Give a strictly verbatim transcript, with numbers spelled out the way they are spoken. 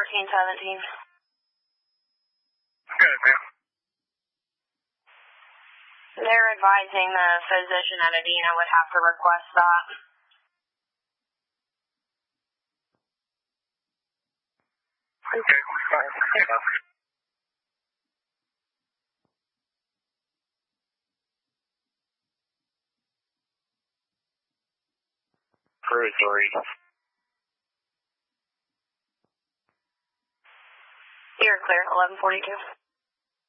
fourteen seventeen. Good, man. They're advising the physician at Adena would have to request that. Okay, fine. Yeah. Crew three. You're clear, eleven forty-two.